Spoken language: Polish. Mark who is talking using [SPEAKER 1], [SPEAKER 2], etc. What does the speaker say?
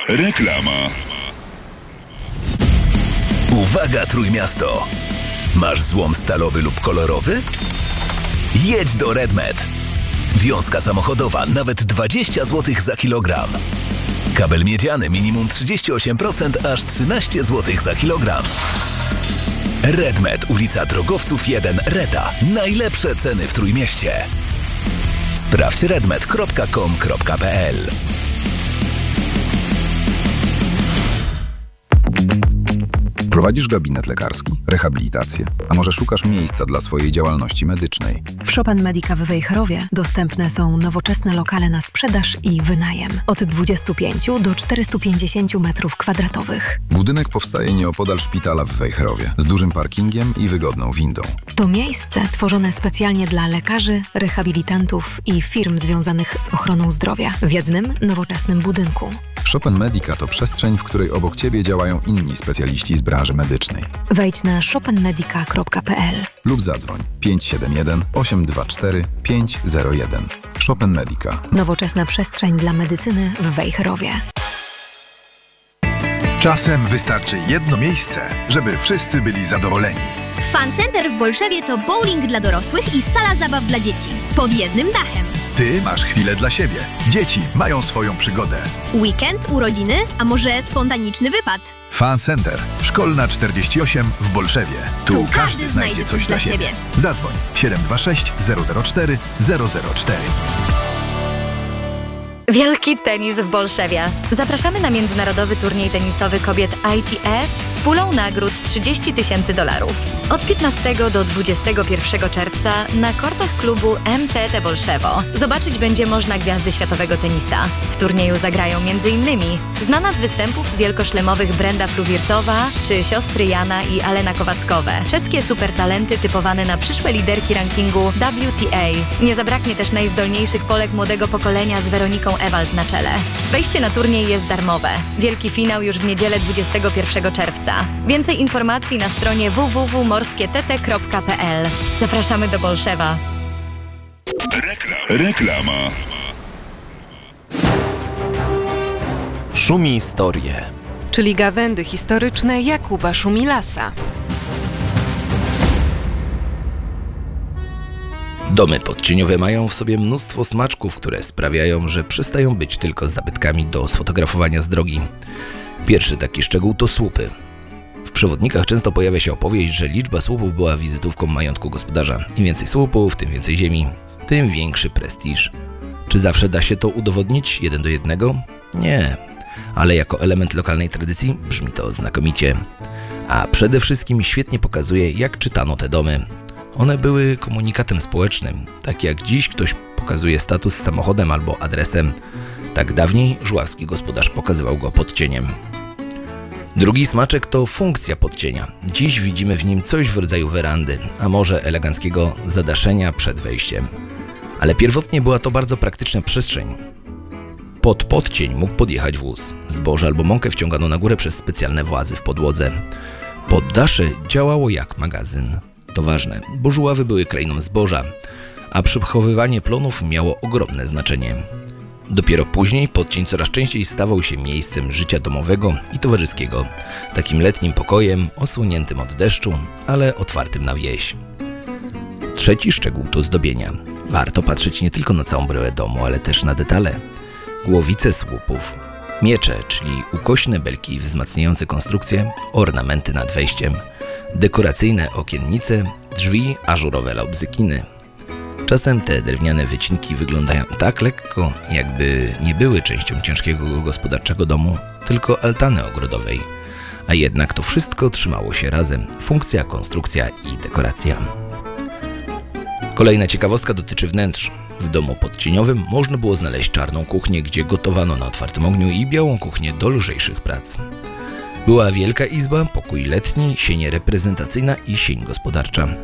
[SPEAKER 1] Reklama.
[SPEAKER 2] Uwaga, Trójmiasto! Masz złom stalowy lub kolorowy? Jedź do RedMed. Wiązka samochodowa nawet 20 zł za kilogram. Kabel miedziany minimum 38%, aż 13 zł za kilogram. RedMed, ulica Drogowców 1, Reta. Najlepsze ceny w Trójmieście. Sprawdź redmed.com.pl.
[SPEAKER 3] Prowadzisz gabinet lekarski, rehabilitację, a może szukasz miejsca dla swojej działalności medycznej?
[SPEAKER 4] W Chopin Medica w Wejherowie dostępne są nowoczesne lokale na sprzedaż i wynajem. Od 25 do 450 m2.
[SPEAKER 3] Budynek powstaje nieopodal szpitala w Wejherowie, z dużym parkingiem i wygodną windą.
[SPEAKER 4] To miejsce tworzone specjalnie dla lekarzy, rehabilitantów i firm związanych z ochroną zdrowia w jednym nowoczesnym budynku.
[SPEAKER 3] Chopin Medica to przestrzeń, w której obok Ciebie działają inni specjaliści z branży medycznej.
[SPEAKER 4] Wejdź na chopinmedica.pl
[SPEAKER 3] lub zadzwoń 571 824 501. Chopin Medica.
[SPEAKER 4] Nowoczesna przestrzeń dla medycyny w Wejherowie.
[SPEAKER 5] Czasem wystarczy jedno miejsce, żeby wszyscy byli zadowoleni.
[SPEAKER 6] Fun Center w Bolszewie to bowling dla dorosłych i sala zabaw dla dzieci. Pod jednym dachem.
[SPEAKER 5] Ty masz chwilę dla siebie. Dzieci mają swoją przygodę.
[SPEAKER 6] Weekend, urodziny, a może spontaniczny wypad?
[SPEAKER 5] Fun Center. Szkolna 48 w Bolszewie. Tu każdy znajdzie coś dla siebie. Zadzwoń 726 004 004.
[SPEAKER 7] Wielki tenis w Bolszewie. Zapraszamy na międzynarodowy turniej tenisowy kobiet ITF z pulą nagród $30,000. Od 15 do 21 czerwca na kortach klubu MTT Bolszewo. Zobaczyć będzie można gwiazdy światowego tenisa. W turnieju zagrają m.in. znana z występów wielkoszlemowych Brenda Fruwirtowa czy siostry Jana i Alena Kowackowe. Czeskie supertalenty typowane na przyszłe liderki rankingu WTA. Nie zabraknie też najzdolniejszych Polek młodego pokolenia z Weroniką Ewald na czele. Wejście na turniej jest darmowe. Wielki finał już w niedzielę 21 czerwca. Więcej informacji na stronie www.morskiett.pl. Zapraszamy do Bolszewa.
[SPEAKER 1] Reklama.
[SPEAKER 8] Szumi historie.
[SPEAKER 9] Czyli gawędy historyczne Jakuba Szumilasa.
[SPEAKER 10] Domy podcieniowe mają w sobie mnóstwo smaczków, które sprawiają, że przestają być tylko zabytkami do sfotografowania z drogi. Pierwszy taki szczegół to słupy. W przewodnikach często pojawia się opowieść, że liczba słupów była wizytówką majątku gospodarza. Im więcej słupów, tym więcej ziemi, tym większy prestiż. Czy zawsze da się to udowodnić 1 do 1? Nie, ale jako element lokalnej tradycji brzmi to znakomicie. A przede wszystkim świetnie pokazuje, jak czytano te domy. One były komunikatem społecznym, tak jak dziś ktoś pokazuje status z samochodem albo adresem. Tak dawniej żuławski gospodarz pokazywał go pod cieniem. Drugi smaczek to funkcja podcienia. Dziś widzimy w nim coś w rodzaju werandy, a może eleganckiego zadaszenia przed wejściem. Ale pierwotnie była to bardzo praktyczna przestrzeń. Pod podcień mógł podjechać wóz. Zboże albo mąkę wciągano na górę przez specjalne włazy w podłodze. Poddasze działało jak magazyn. To ważne, bo żuławy były krainą zboża, a przechowywanie plonów miało ogromne znaczenie. Dopiero później podcień coraz częściej stawał się miejscem życia domowego i towarzyskiego, takim letnim pokojem osłoniętym od deszczu, ale otwartym na wieś. Trzeci szczegół to zdobienia. Warto patrzeć nie tylko na całą bryłę domu, ale też na detale. Głowice słupów, miecze, czyli ukośne belki wzmacniające konstrukcję, ornamenty nad wejściem, dekoracyjne okiennice, drzwi, ażurowe laubzykiny. Czasem te drewniane wycinki wyglądają tak lekko, jakby nie były częścią ciężkiego gospodarczego domu, tylko altany ogrodowej. A jednak to wszystko trzymało się razem. Funkcja, konstrukcja i dekoracja. Kolejna ciekawostka dotyczy wnętrz. W domu podcieniowym można było znaleźć czarną kuchnię, gdzie gotowano na otwartym ogniu, i białą kuchnię do lżejszych prac. Była wielka izba, pokój letni, sień reprezentacyjna i sień gospodarcza.